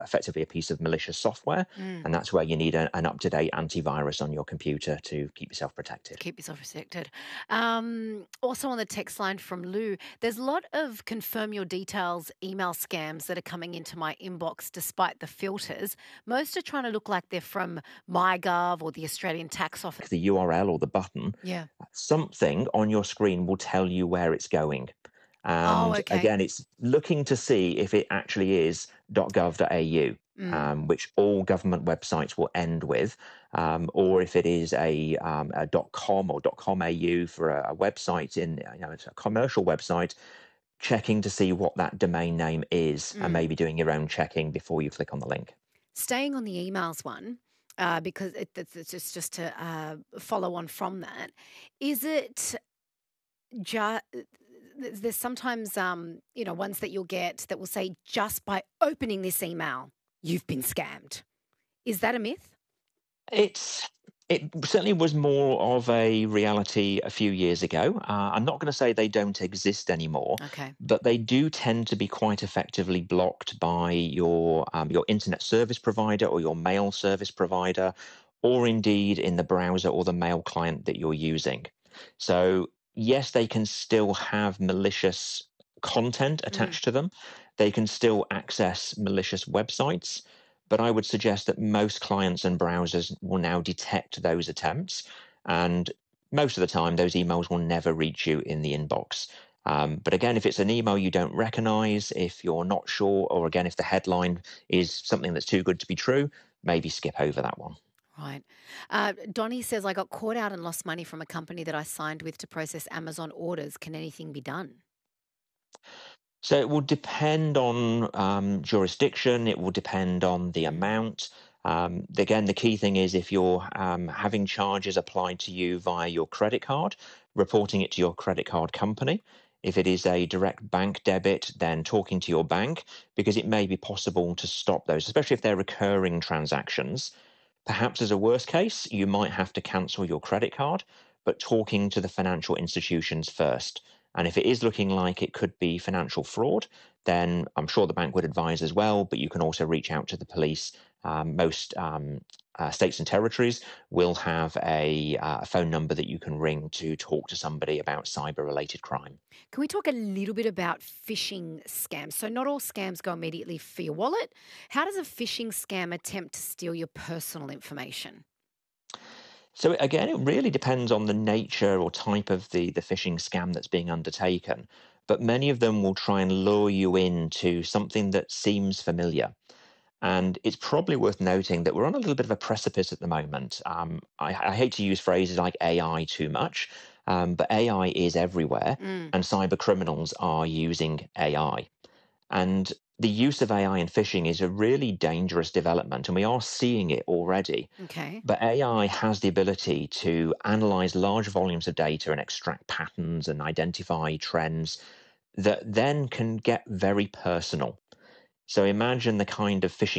effectively a piece of malicious software. Mm. And that's where you need an up-to-date antivirus on your computer to keep yourself To protected. keep yourself protected. Also on the text line from Lou, there's a lot of confirm your details email scams that are coming into my inbox despite the filters. Most are trying to look like they're from MyGov or the Australian Tax Office. The URL or the button, Yeah. something on your screen will tell you where it's going. Oh, And okay. again, it's looking to see if it actually is .gov.au, Mm. which all government websites will end with, or if it is a .com or .com.au for a website it's a commercial website, checking to see what that domain name is and Mm. maybe doing your own checking before you click on the link. Staying on the emails one, because it's just to follow on from that, is it just there's sometimes ones that you'll get that will say just by opening this email you've been scammed. Is that a myth? It's it certainly was more of a reality a few years ago. I'm not going to say they don't exist anymore, Okay. but they do tend to be quite effectively blocked by your internet service provider or your mail service provider, or indeed in the browser or the mail client that you're using. So yes, they can still have malicious content Mm. attached to them. They can still access malicious websites, but I would suggest that most clients and browsers will now detect those attempts. And most of the time, those emails will never reach you in the inbox. But again, if it's an email you don't recognize, if you're not sure, or again, if the headline is something that's too good to be true, maybe skip over that one. Right. Donnie says, I got caught out and lost money from a company that I signed with to process Amazon orders. Can anything be done? So it will depend on jurisdiction. It will depend on the Mm. amount. Again, the key thing is if you're having charges applied to you via your credit card, reporting it to your credit card company. If it is a direct bank debit, then talking to your bank because it may be possible to stop those, especially if they're recurring transactions. Perhaps as a worst case, you might have to cancel your credit card, but talking to the financial institutions first. And if it is looking like it could be financial fraud, then I'm sure the bank would advise as well, but you can also reach out to the police. Most states and territories will have a phone number that you can ring to talk to somebody about cyber related crime. Can we talk a little bit about phishing scams? So, not all scams go immediately for your wallet. How does a phishing scam attempt to steal your personal information? So again, it really depends on the nature or type of the phishing scam that's being undertaken. But many of them will try and lure you into something that seems familiar. And it's probably worth noting that we're on a little bit of a precipice at the moment. I hate to use phrases like AI too much, but AI is everywhere, Mm. and cyber criminals are using AI. And the use of AI in phishing is a really dangerous development, and we are seeing it already. Okay. But AI has the ability to analyze large volumes of data and extract patterns and identify trends that then can get very personal. So imagine the kind of phishing